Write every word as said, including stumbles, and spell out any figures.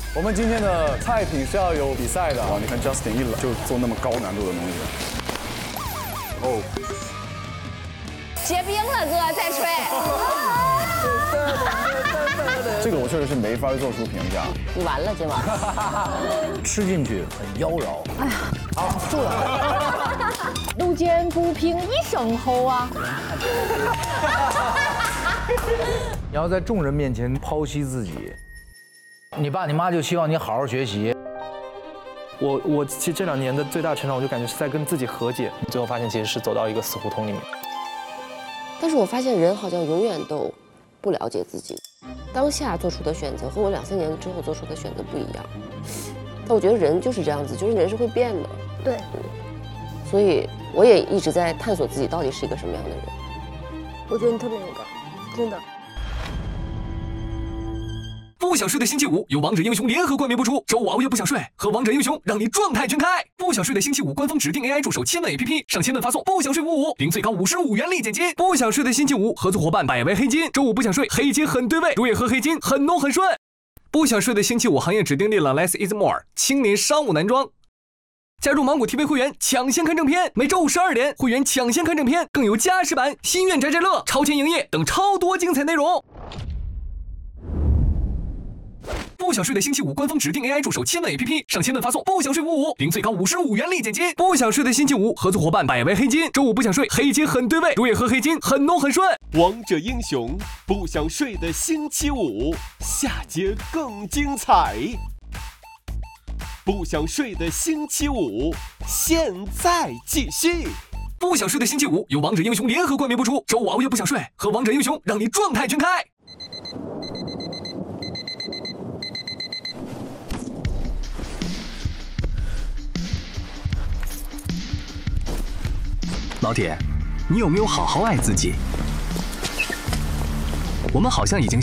我们今天的菜品是要有比赛的。哇，你看 Justin 一来就做那么高难度的东西。哦， 结冰了，哥，再吹。 这个我确实是没法做出评价。 你完了，今晚。 吃进去很妖娆。 哎呀，好，输了。路见不平一声吼啊！ 你要在众人面前剖析自己，你爸你妈就希望你好好学习。 我我其实这两年的最大成长，我就感觉是在跟自己和解，最后发现其实是走到一个死胡同里面。 但是我发现人好像永远都不了解自己，当下做出的选择和我两三年之后做出的选择不一样。但我觉得人就是这样子，就是人是会变的。 对， 嗯，所以我也一直在探索自己到底是一个什么样的人。 我觉得你特别勇敢，真的。 不想睡的星期五由王者英雄联合冠名播出，周五熬夜不想睡，和王者英雄让你状态全开。不想睡的星期五官方指定 A I 助手千问 A P P 上千问发送不想睡五五，领最高五十五元立减金。不想睡的星期五合作伙伴百威黑金，周五不想睡，黑金很对味，如也喝黑金很浓很顺。不想睡的星期五行业指定丽朗 Less is more 青年商务男装。加入芒果 T V 会员，抢先看正片，每周五十二点，会员抢先看正片，更有加时版、心愿宅宅乐、超前营业等超多精彩内容。不想睡的星期五官方指定 A I 助手千问 A P P 上千问发送不想睡五五，领最高五十五元立减金。不想睡的星期五合作伙伴百威黑金，周五不想睡，黑金很对味，如也喝黑金很浓很顺。 王者英雄不想睡的星期五，下节更精彩。不想睡的星期五，现在继续。 不想睡的星期五由王者英雄联合冠名播出，周五熬夜不想睡，和王者英雄让你状态全开。 老铁，你有没有好好爱自己？我们好像已经